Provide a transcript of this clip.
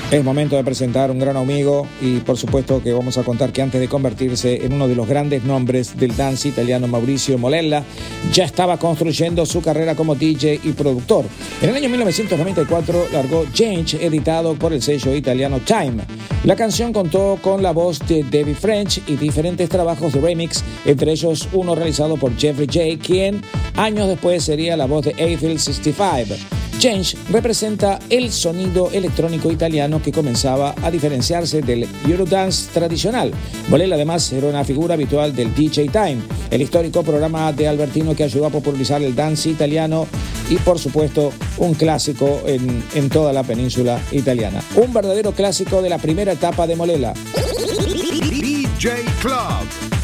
Es momento de presentar un gran amigo y por supuesto que vamos a contar que antes de convertirse en uno de los grandes nombres del dance italiano, Mauricio Molella ya estaba construyendo su carrera como DJ y productor. En el año 1994 largó Change, editado por el sello italiano Time. La canción contó con la voz de David French y diferentes trabajos de remix, entre ellos uno realizado por Jeffrey J., quien años después sería la voz de Eiffel 65. Change representa el sonido electrónico italiano que comenzaba a diferenciarse del Eurodance tradicional. Molella además era una figura habitual del DJ Time, el histórico programa de Albertino que ayudó a popularizar el dance italiano y por supuesto un clásico en toda la península italiana. Un verdadero clásico de la primera etapa de Molella. DJ Club.